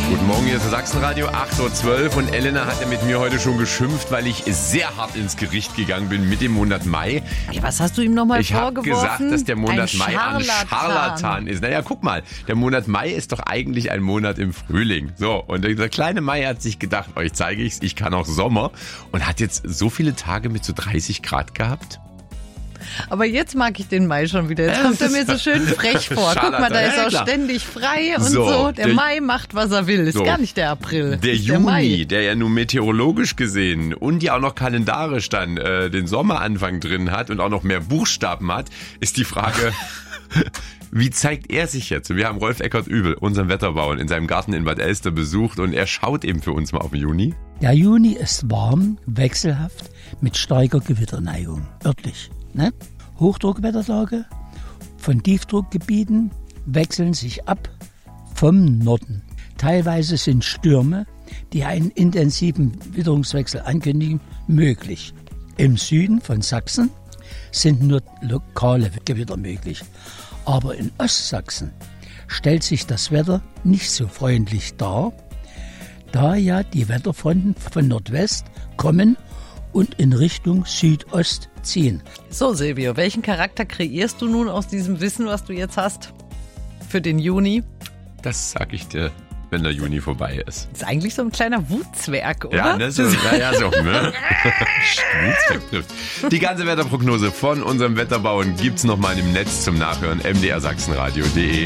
Guten Morgen, hier ist das Sachsenradio, 8.12 Uhr und Elena hat ja mit mir heute schon geschimpft, weil ich sehr hart ins Gericht gegangen bin mit dem Monat Mai. Ja, was hast du ihm nochmal Ich vorgeworfen? habe gesagt, dass der Monat ein Mai ein Scharlatan ist. Naja, guck mal, der Monat Mai ist doch eigentlich ein Monat im Frühling. So, und der kleine Mai hat sich gedacht, euch zeige ich's, ich kann auch Sommer und hat jetzt so viele Tage mit so 30 Grad gehabt. Aber jetzt mag ich den Mai schon wieder. Jetzt kommt er mir so schön frech vor. Guck mal, da ist er auch ständig frei und so. Der Mai macht, was er will. Ist gar nicht der April. Der Juni, der ja nun meteorologisch gesehen und ja auch noch kalendarisch dann den Sommeranfang drin hat und auch noch mehr Buchstaben hat, ist die Frage, wie zeigt er sich jetzt? Wir haben Rolf Eckert-Übel, unseren Wetterbauern, in seinem Garten in Bad Elster besucht und er schaut eben für uns mal auf den Juni. Der Juni ist warm, wechselhaft, mit starker Gewitterneigung, örtlich. Ne? Hochdruckwetterlage von Tiefdruckgebieten wechseln sich ab vom Norden. Teilweise sind Stürme, die einen intensiven Witterungswechsel ankündigen, möglich. Im Süden von Sachsen sind nur lokale Gewitter möglich. Aber in Ostsachsen stellt sich das Wetter nicht so freundlich dar, da ja die Wetterfronten von Nordwest kommen und in Richtung Südost ziehen. So, Silvio, welchen Charakter kreierst du nun aus diesem Wissen, was du jetzt hast, für den Juni? Das sag ich dir, wenn der Juni vorbei ist. Ist eigentlich so ein kleiner Wutzwerg, oder? Ja, ne? So, ja, so, ne? Wutzwerg trifft. Die ganze Wetterprognose von unserem Wetterbauern gibt's nochmal im Netz zum Nachhören, mdrsachsenradio.de.